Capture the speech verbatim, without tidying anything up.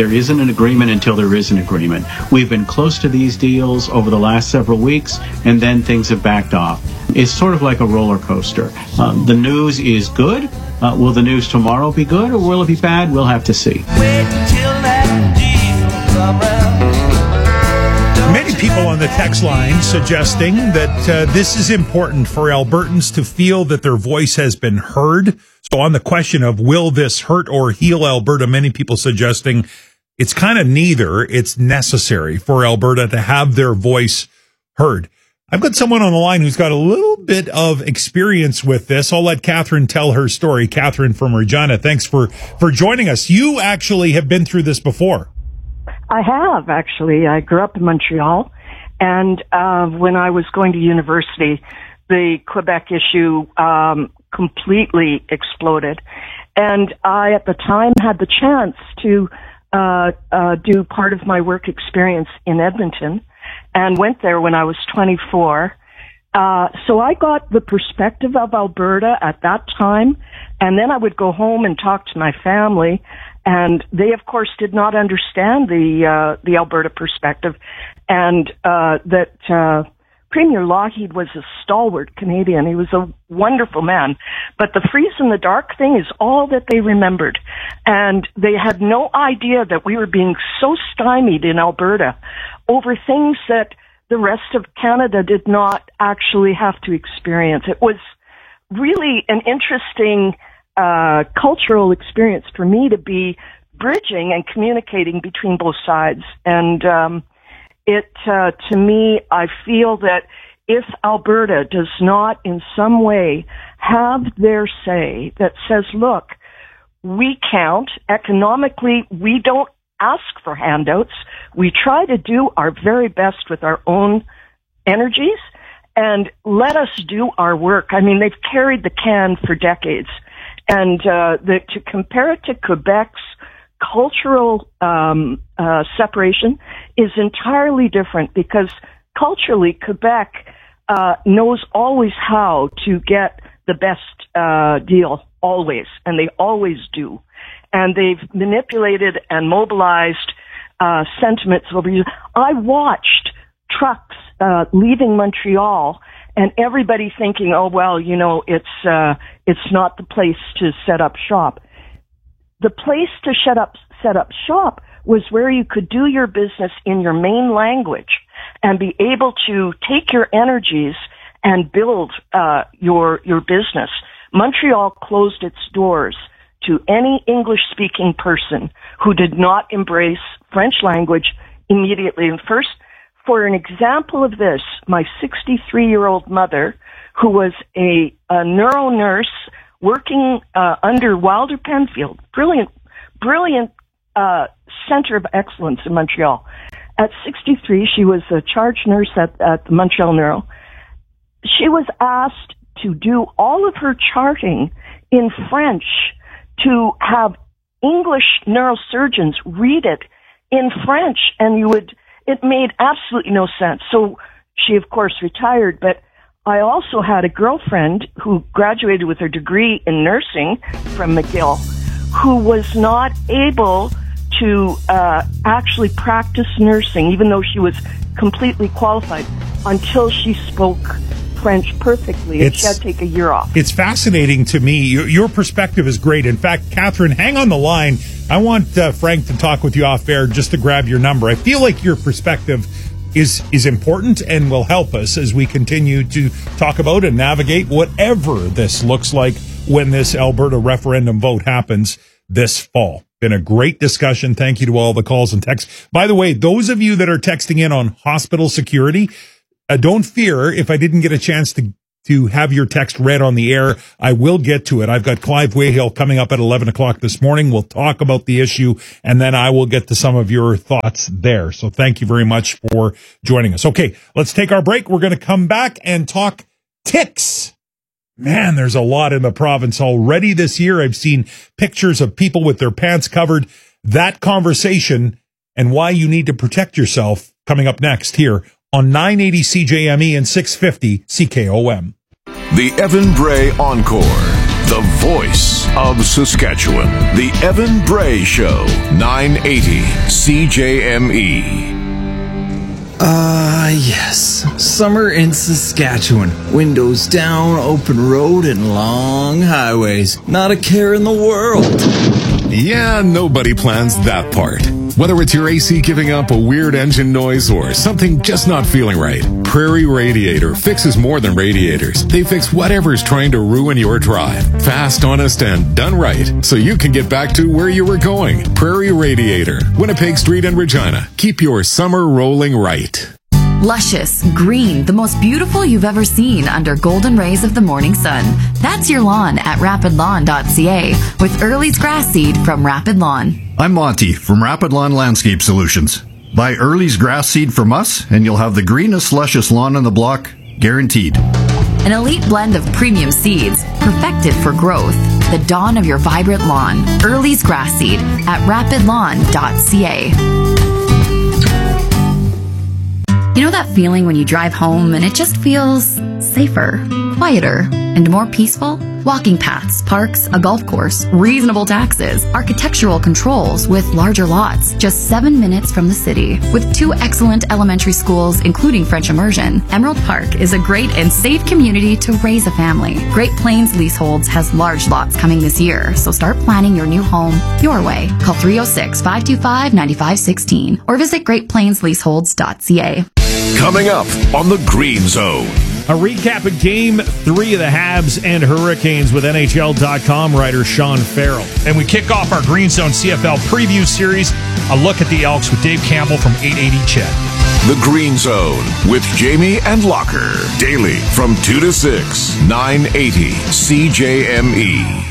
there isn't an agreement until there is an agreement. We've been close to these deals over the last several weeks, and then things have backed off. It's sort of like a roller coaster. Um, the news is good. Uh, will the news tomorrow be good, or will it be bad? We'll have to see. Wait till that deal comes around. Many people on the text line suggesting that uh, this is important for Albertans to feel that their voice has been heard. So on the question of will this hurt or heal Alberta, many people suggesting it's kind of neither. It's necessary for Alberta to have their voice heard. I've got someone on the line who's got a little bit of experience with this. I'll let Catherine tell her story. Catherine from Regina, thanks for, for joining us. You actually have been through this before. I have, actually. I grew up in Montreal, and uh, when I was going to university, the Quebec issue um, completely exploded. And I, at the time, had the chance to uh, uh, do part of my work experience in Edmonton, and went there when I was twenty-four. Uh, so I got the perspective of Alberta at that time, and then I would go home and talk to my family, and they, of course, did not understand the uh, the Alberta perspective, and uh, that uh, Premier Lougheed was a stalwart Canadian. He was a wonderful man, but the freeze in the dark thing is all that they remembered, and they had no idea that we were being so stymied in Alberta over things that the rest of Canada did not actually have to experience. It was really an interesting uh, cultural experience for me to be bridging and communicating between both sides. And um, it, uh, to me, I feel that if Alberta does not in some way have their say that says, look, we count economically, we don't ask for handouts. We try to do our very best with our own energies, and let us do our work. I mean, they've carried the can for decades. And uh, the, to compare it to Quebec's cultural um, uh, separation is entirely different, because culturally, Quebec uh, knows always how to get the best uh, deal, always, and they always do. And they've manipulated and mobilized uh, sentiments over you. I watched trucks uh, leaving Montreal, and everybody thinking, "Oh well, you know, it's uh, it's not the place to set up shop." The place to set up set up shop was where you could do your business in your main language and be able to take your energies and build uh, your your business. Montreal closed its doors to any English-speaking person who did not embrace French language immediately. And first, for an example of this, my sixty-three-year-old mother, who was a, a neuro nurse working uh, under Wilder Penfield, brilliant, brilliant uh, center of excellence in Montreal. At sixty-three, she was a charge nurse at, at the Montreal Neuro. She was asked to do all of her charting in French, to have English neurosurgeons read it in French, and you would, it made absolutely no sense. So she, of course, retired, but I also had a girlfriend who graduated with her degree in nursing from McGill, who was not able to uh, actually practice nursing, even though she was completely qualified, until she spoke French perfectly, and she had to take a year off. It's fascinating to me. Your, your perspective is great. In fact, Catherine, hang on the line. I want uh, Frank to talk with you off air just to grab your number. I feel like your perspective is is important and will help us as we continue to talk about and navigate whatever this looks like when this Alberta referendum vote happens this fall. Been a great discussion. Thank you to all the calls and texts. By the way, those of you that are texting in on hospital security, Uh, don't fear if I didn't get a chance to, to have your text read on the air. I will get to it. I've got Clive Wayhill coming up at eleven o'clock this morning. We'll talk about the issue, and then I will get to some of your thoughts there. So thank you very much for joining us. Okay, let's take our break. We're going to come back and talk ticks. Man, there's a lot in the province already this year. I've seen pictures of people with their pants covered. That conversation and why you need to protect yourself coming up next here on nine eighty C J M E and six fifty C K O M. The Evan Bray Encore. the voice of Saskatchewan. The Evan Bray Show, nine eighty C J M E. Ah, uh, yes. Summer in Saskatchewan. Windows down, open road, and long highways. Not a care in the world. Yeah, nobody plans that part. Whether it's your A C giving up a weird engine noise or something just not feeling right, Prairie Radiator fixes more than radiators. They fix whatever's trying to ruin your drive. Fast, honest, and done right, so you can get back to where you were going. Prairie Radiator, Winnipeg Street and Regina. Keep your summer rolling right. Luscious, green, the most beautiful you've ever seen under golden rays of the morning sun. That's your lawn at rapid lawn dot c a with Early's grass seed from Rapid Lawn. I'm Monty from Rapid Lawn Landscape Solutions. Buy Early's grass seed from us and you'll have the greenest, luscious lawn on the block, guaranteed. An elite blend of premium seeds, perfected for growth. The dawn of your vibrant lawn. Early's grass seed at rapid lawn dot c a. You know that feeling when you drive home and it just feels safer, quieter, and more peaceful? Walking paths, parks, a golf course, reasonable taxes, architectural controls with larger lots, just seven minutes from the city. With two excellent elementary schools, including French immersion, Emerald Park is a great and safe community to raise a family. Great Plains Leaseholds has large lots coming this year, so start planning your new home your way. Call three oh six, five two five, nine five one six or visit great plains leaseholds dot c a. Coming up on the Green Zone. A recap of Game three of the Habs and Hurricanes with N H L dot com writer Sean Farrell. And we kick off our Green Zone C F L preview series, a look at the Elks with Dave Campbell from eight eighty C H E D. The Green Zone with Jamie and Locker. Daily from two to six, nine eighty C J M E.